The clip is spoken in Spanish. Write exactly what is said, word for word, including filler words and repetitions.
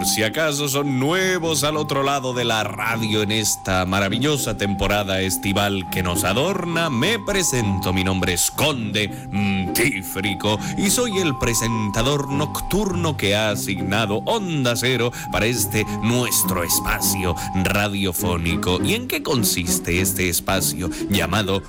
Por si acaso son nuevos al otro lado de la radio en esta maravillosa temporada estival que nos adorna, me presento. Mi nombre es Conde Mtífrico y soy el presentador nocturno que ha asignado Onda Cero para este nuestro espacio radiofónico. ¿Y en qué consiste este espacio llamado